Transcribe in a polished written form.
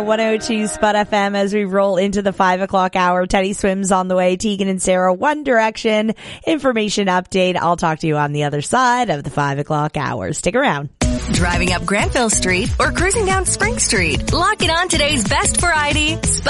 102 Spot FM as we roll into the 5 o'clock hour. Teddy Swims on the way. Tegan and Sarah, One Direction. Information update. I'll talk to you on the other side of the 5 o'clock hour. Stick around. Driving up Granville Street or cruising down Spring Street. Lock it on today's best variety. Spot